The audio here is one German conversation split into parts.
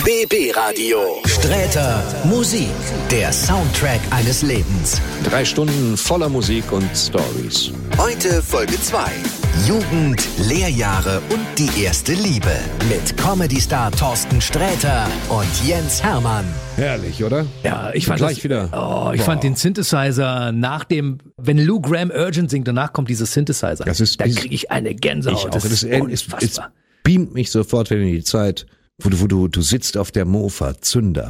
BB Radio. Sträter Musik, der Soundtrack eines Lebens. 3 Stunden voller Musik und Stories. Heute Folge 2. Jugend, Lehrjahre und die erste Liebe. Mit Comedy-Star Thorsten Sträter und Jens Hermann. Herrlich, oder? Ja, ich fand gleich wieder. Ich fand den Synthesizer wenn Lou Gramm Urgent singt, danach kommt dieser Synthesizer. Da kriege ich eine Gänsehaut. Das ist unfassbar. Es beamt mich sofort wieder in die Zeit, wo du sitzt auf der Mofa, Zünder,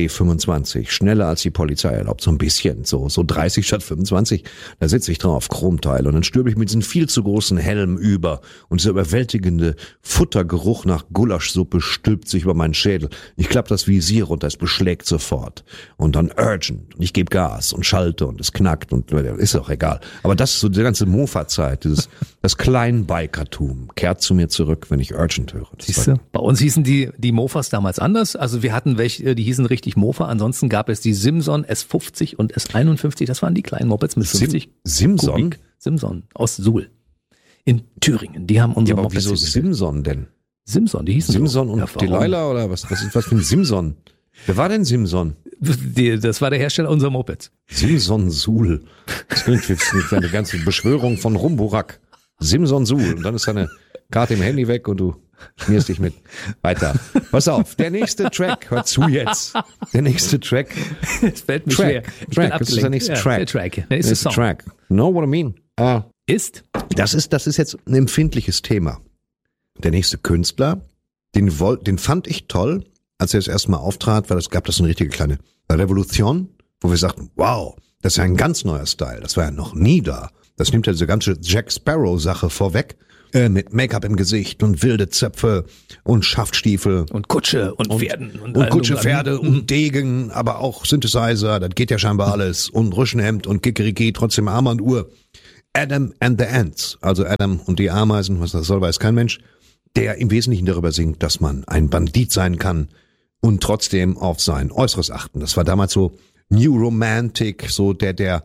ZD25, schneller als die Polizei erlaubt, so ein bisschen, so 30 statt 25, da sitze ich drauf, Chromteil, und dann stülpe ich mit diesem viel zu großen Helm über und dieser überwältigende Futtergeruch nach Gulaschsuppe stülpt sich über meinen Schädel. Ich klappe das Visier runter, es beschlägt sofort und dann Urgent und ich gebe Gas und schalte und es knackt und ist auch egal. Aber das ist so die ganze Mofa-Zeit, das Kleinbikertum kehrt zu mir zurück, wenn ich Urgent höre. Siehst du? Bei uns hießen die Mofas damals anders. Also wir hatten welche, die hießen richtig Mofa. Ansonsten gab es die Simson S50 und S51. Das waren die kleinen Mopeds mit 50 Simson? Kubik. Simson aus Suhl in Thüringen. Die haben unsere aber Mopeds. Wieso Simson denn? Simson, die hießen Simson so. und Delilah oder was für ein Simson? Wer war denn Simson? Das war der Hersteller unserer Mopeds. Simson Suhl. Das klingt jetzt nicht eine ganze Beschwörung von Rumburak. Simson Suhl. Und dann ist deine Karte im Handy weg und du schmierst dich mit. Weiter. Pass auf, der nächste Track. Hör zu jetzt. Der nächste Track. Es fällt mir schwer. Track. Das ist der nächste Track. Der Track. Der nächste Song. Track. Know what I mean? Ist? Das ist jetzt ein empfindliches Thema. Der nächste Künstler, den fand ich toll, als er das erste Mal auftrat, weil es gab das eine richtige kleine Revolution, wo wir sagten, wow, das ist ja ein ganz neuer Style. Das war ja noch nie da. Das nimmt ja diese ganze Jack Sparrow-Sache vorweg. Mit Make-up im Gesicht und wilde Zöpfe und Schaftstiefel. Und Kutsche und Pferden. Und Kutsche, Pferde und Degen, aber auch Synthesizer, das geht ja scheinbar alles. Und Rüschenhemd und Kikeriki, trotzdem Armbanduhr. Adam and the Ants, also Adam und die Ameisen, was das soll, weiß kein Mensch, der im Wesentlichen darüber singt, dass man ein Bandit sein kann und trotzdem auf sein Äußeres achten. Das war damals so New Romantic, so der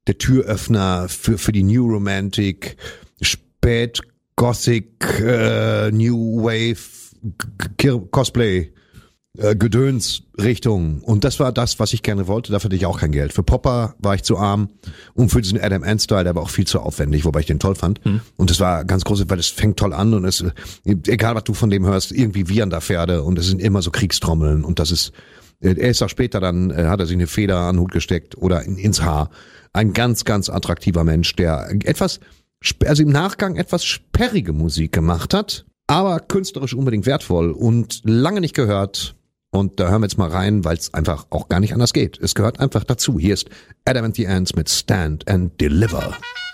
Türöffner für die New Romantic, spät Gothic, New Wave, Cosplay, Gedöns Richtung. Und das war das, was ich gerne wollte. Dafür hatte ich auch kein Geld. Für Popper war ich zu arm und für diesen Adam Ant Style, der war auch viel zu aufwendig, wobei ich den toll fand. Und das war ganz groß, weil es fängt toll an und es, egal was du von dem hörst, irgendwie wiehern da Pferde und es sind immer so Kriegstrommeln und das ist, er ist auch später dann, hat er sich eine Feder an den Hut gesteckt oder ins Haar. Ein ganz, ganz attraktiver Mensch, der also im Nachgang etwas sperrige Musik gemacht hat, aber künstlerisch unbedingt wertvoll und lange nicht gehört. Und da hören wir jetzt mal rein, weil es einfach auch gar nicht anders geht. Es gehört einfach dazu. Hier ist Adam and the Ants mit Stand and Deliver.